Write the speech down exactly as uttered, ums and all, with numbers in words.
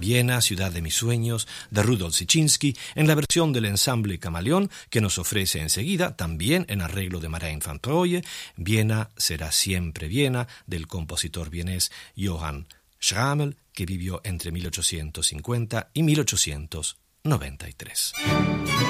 Viena, ciudad de mis sueños, de Rudolf Sichinski, en la versión del ensamble Camaleón, que nos ofrece enseguida, también en arreglo de Marijn van Prooijen, Viena será siempre Viena, del compositor vienés Johann Schramel, que vivió entre mil ochocientos cincuenta y mil ochocientos noventa y tres.